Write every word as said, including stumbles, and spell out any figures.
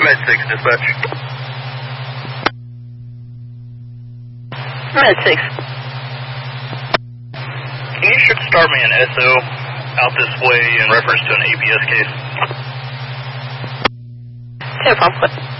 Med six, dispatch. Med six. Can you should start me an S O out this way in reference to an A B S case? No problem.